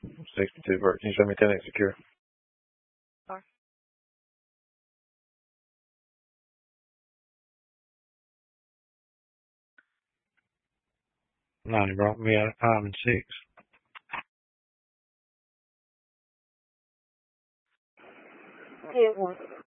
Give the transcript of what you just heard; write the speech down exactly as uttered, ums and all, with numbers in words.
sixty-two vert. Can you show me ten X secure? Sure. No, he brought me out at five and six. Get one.